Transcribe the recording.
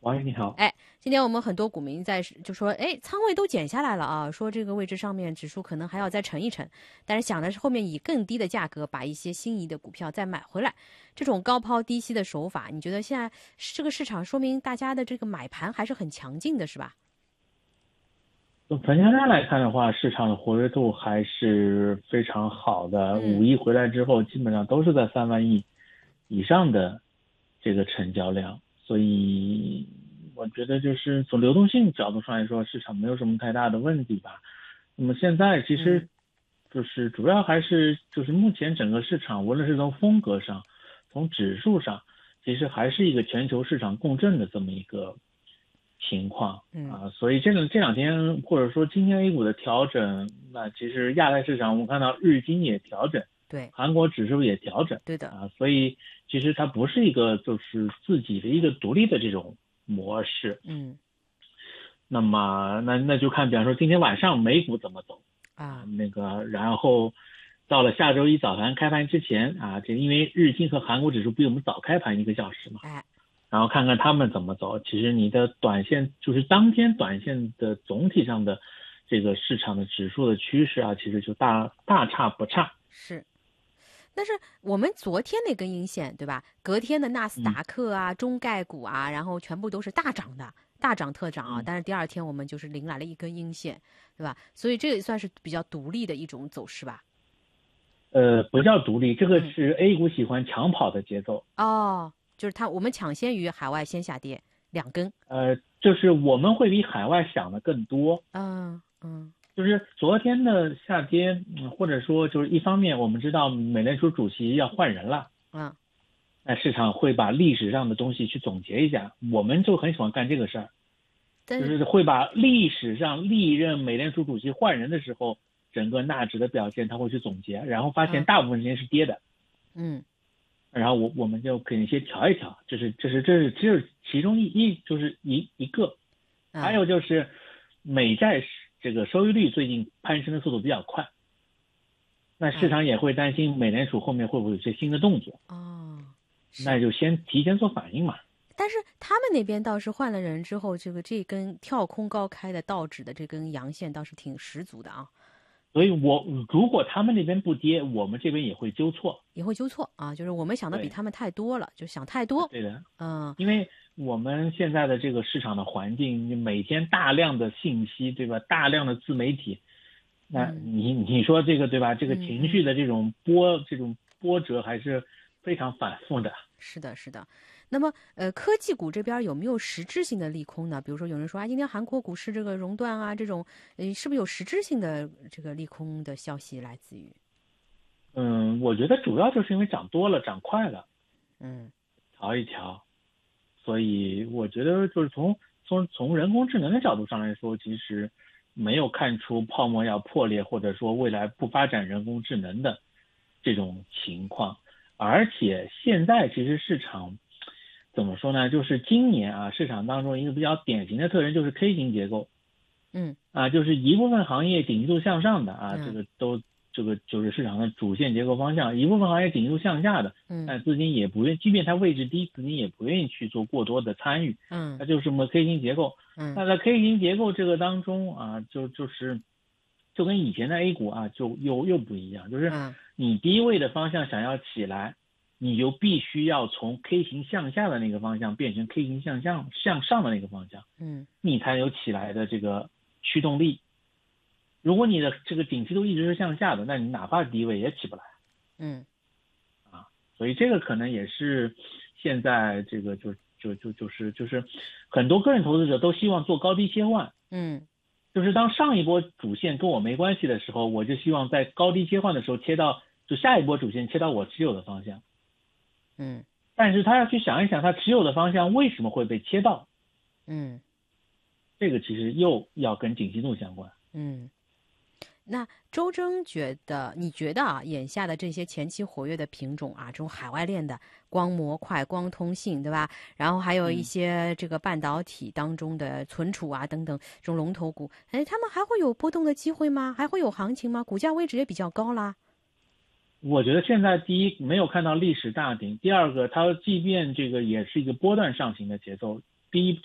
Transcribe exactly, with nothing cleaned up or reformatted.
喂，你好。 哎，今天我们很多股民在就说，哎，仓位都减下来了啊，说这个位置上面指数可能还要再沉一沉，但是想的是后面以更低的价格把一些心仪的股票再买回来，这种高抛低吸的手法，你觉得现在这个市场说明大家的这个买盘还是很强劲的，是吧？ 从成交量来看的话，市场的活跃度还是非常好的。五嗯一回来之后，基本上都是在三万亿以上的这个成交量，所以我觉得就是从流动性角度上来说，市场没有什么太大的问题吧。那么现在其嗯实就是主要还是就是目前整个市场，无论是从风格上，从指数上，其实还是一个全球市场共振的这么一个情况嗯， 啊，所以这个这两天或者说今天 A 股的调整，那其实亚太市场我们看到日经也调整， 对韩国指数也调整对的， 啊，所以其实它不是一个就是自己的一个独立的这种模式。 嗯那么那那就看，比方说今天晚上美股怎么走啊， 啊， 那个然后到了下周一早盘开盘之前啊，这因为日经和韩国指数比我们早开盘一个小时嘛。 哎， 然后看看他们怎么走。其实你的短线就是当天短线的总体上的这个市场的指数的趋势啊，其实就大大差不差。 是。但是我们昨天那根阴线，对吧？隔天的纳斯嗯达克啊、中概股啊，然后全部都是大涨的，大涨特涨啊。 嗯， 但是第二天我们就是迎来了一根阴线，对吧？所以这也算是比较独立的一种走势吧。 呃，不叫独立，这个嗯， 是 A 股喜欢抢跑的节奏。 哦，就是它我们抢先于海外先下跌两根。 呃，就是我们会比海外想的更多。 嗯嗯就是昨天的下跌，嗯或者说就是一方面我们知道美联储主席要换人了， 嗯， 那市场会把历史上的东西去总结一下，我们就很喜欢干这个事儿。 但是就是会把历史上历任美联储主席换人的时候，整个纳指的表现他会去总结，然后发现嗯大部分时间是跌的， 嗯然后我我们就可以先调一调，这是这是这是只有其中一一就是一一个，还嗯有就是美债这个收益率最近攀升的速度比较快，那市嗯场也会担心美联储后面会不会有些新的动作， 哦，是。 那就先提前做反应嘛。 但是他们那边倒是换了人之后，这个这根跳空高开的道指的这根阳线倒是挺十足的啊。 所以我如果他们那边不跌，我们这边也会纠错。 也会纠错啊，就是我们想的比对， 他们太多了，就想太多。 对的。 嗯因为我们现在的这个市场的环境，每天大量的信息，对吧？大量的自媒体，那嗯你你说这个对吧？这个嗯嗯， 情绪的这种波，这种波折还是非常反复的。 是的，是的。那么，呃，科技股这边有没有实质性的利空呢？比如说，有人说啊，今天韩国股市这个熔断啊，这种，呃，是不是有实质性的这个利空的消息来自于？ 嗯，我觉得主要就是因为涨多了，涨快了， 嗯调一调，所以我觉得就是从从从人工智能的角度上来说，其实没有看出泡沫要破裂，或者说未来不发展人工智能的这种情况。而且现在其实市场怎么说呢？就是今年啊，市场当中一个比较典型的特征就是 K 型结构嗯啊，就是一部分行业景气度向上的啊，这嗯个都这个就是市场的主线结构方向；一部分行业景气度向下的， 嗯但资金也不愿，即便它位置低，资金也不愿意去做过多的参与， 嗯它就是什么 K 型结构。 嗯那在 K 型结构这个当中啊，就就是就跟以前的 A 股啊，就又又不一样，就是嗯你低位的方向想要起来，你就必须要从 K 型向下的那个方向变成 K 型向上向上的那个方向， 嗯你才有起来的这个驱动力。如果你的这个景气度一直是向下的，那你哪怕低位也起不来嗯啊。所以这个可能也是现在这个就就就就是就是很多个人投资者都希望做高低切换， 嗯就是当上一波主线跟我没关系的时候，我就希望在高低切换的时候切到就下一波主线切到我持有的方向。 嗯但是他要去想一想，他持有的方向为什么会被切到， 嗯这个其实又要跟景气度相关。 嗯。那周征觉得，你觉得啊，眼下的这些前期活跃的品种啊，这种海外链的光模块、光通信，对吧？然后还有一嗯， 些这个半导体当中的存储啊等等这种龙头股，哎，他们还会有波动的机会吗？还会有行情吗？股价位置也比较高啦。 我觉得现在第一没有看到历史大顶，第二个它即便这个也是一个波段上行的节奏，第一